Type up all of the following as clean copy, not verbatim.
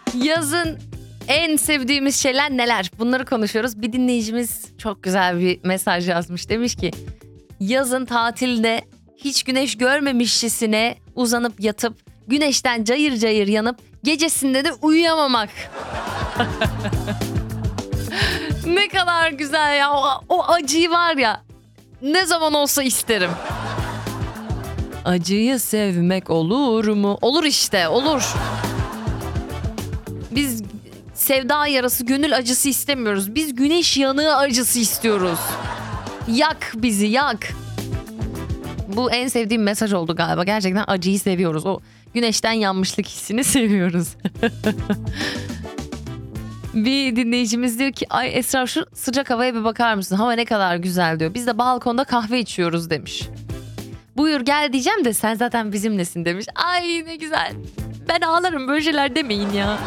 Yazın en sevdiğimiz şeyler neler? Bunları konuşuyoruz. Bir dinleyicimiz çok güzel bir mesaj yazmış. Demiş ki yazın tatilde hiç güneş görmemişçesine uzanıp yatıp güneşten cayır cayır yanıp gecesinde de uyuyamamak. Ne kadar güzel ya. O acıyı var ya, ne zaman olsa isterim. Acıyı sevmek olur mu? Olur işte, olur. Biz sevda yarası, gönül acısı istemiyoruz. Biz güneş yanığı acısı istiyoruz. Yak bizi, yak. Bu en sevdiğim mesaj oldu galiba. Gerçekten acıyı seviyoruz. O güneşten yanmışlık hissini seviyoruz. Bir dinleyicimiz diyor ki ay Esra şu sıcak havaya bir bakar mısın? Hava ne kadar güzel diyor. Biz de balkonda kahve içiyoruz demiş. Buyur gel diyeceğim de sen zaten bizimlesin demiş. Ay ne güzel. Ben ağlarım, böyle şeyler demeyin ya.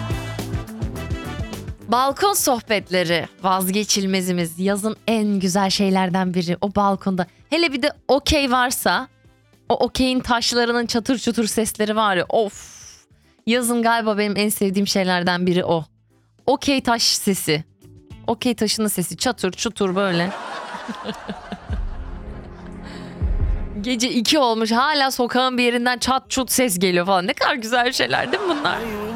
Balkon sohbetleri vazgeçilmezimiz. Yazın en güzel şeylerden biri o balkonda. Hele bir de okey varsa, o okeyin taşlarının çatır çutur sesleri var ya, of. Yazın galiba benim en sevdiğim şeylerden biri o. Okey taş sesi. Okey taşının sesi çatır çutur böyle. Gece 2 olmuş hala sokağın bir yerinden çat çut ses geliyor falan. Ne kadar güzel şeyler değil mi bunlar?